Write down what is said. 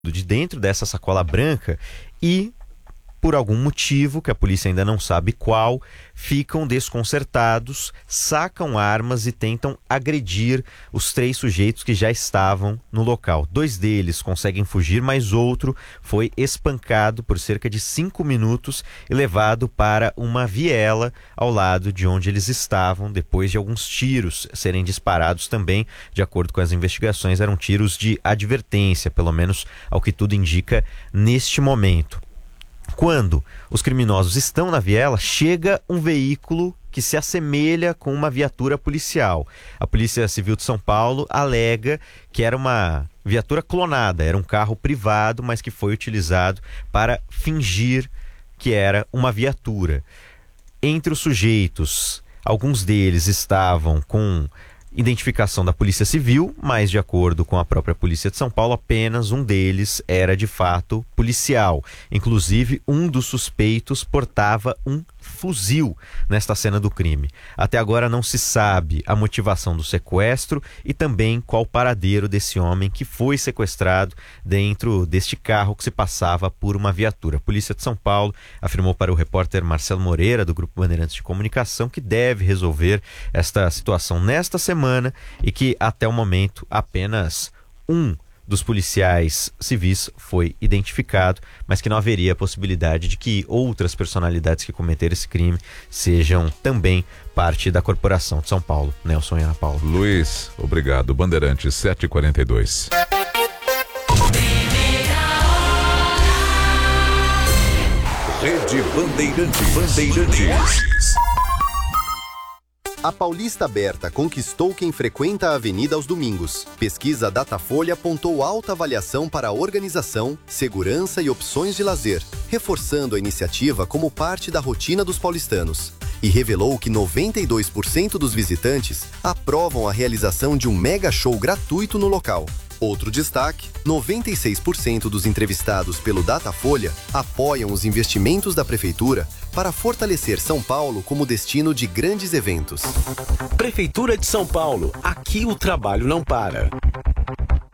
de dentro dessa sacola branca e, por algum motivo, que a polícia ainda não sabe qual, ficam desconcertados, sacam armas e tentam agredir os 3 sujeitos que já estavam no local. 2 deles conseguem fugir, mas outro foi espancado por cerca de 5 minutos e levado para uma viela ao lado de onde eles estavam, depois de alguns tiros serem disparados também. De acordo com as investigações, eram tiros de advertência, pelo menos ao que tudo indica neste momento. Quando os criminosos estão na viela, chega um veículo que se assemelha com uma viatura policial. A Polícia Civil de São Paulo alega que era uma viatura clonada, era um carro privado, mas que foi utilizado para fingir que era uma viatura. Entre os sujeitos, alguns deles estavam com identificação da Polícia Civil, mas de acordo com a própria Polícia de São Paulo, apenas um deles era de fato policial. Inclusive, um dos suspeitos portava um fuzil nesta cena do crime. Até agora não se sabe a motivação do sequestro e também qual o paradeiro desse homem que foi sequestrado dentro deste carro que se passava por uma viatura. A Polícia de São Paulo afirmou para o repórter Marcelo Moreira, do Grupo Bandeirantes de Comunicação, que deve resolver esta situação nesta semana e que até o momento apenas um dos policiais civis foi identificado, mas que não haveria a possibilidade de que outras personalidades que cometeram esse crime sejam também parte da corporação de São Paulo. Nelson e Ana Paula. Luiz, obrigado. Bandeirantes 7h42. Rede Bandeirantes. A Paulista Aberta conquistou quem frequenta a avenida aos domingos. Pesquisa Datafolha apontou alta avaliação para a organização, segurança e opções de lazer, reforçando a iniciativa como parte da rotina dos paulistanos. E revelou que 92% dos visitantes aprovam a realização de um mega show gratuito no local. Outro destaque, 96% dos entrevistados pelo Datafolha apoiam os investimentos da Prefeitura para fortalecer São Paulo como destino de grandes eventos. Prefeitura de São Paulo, aqui o trabalho não para.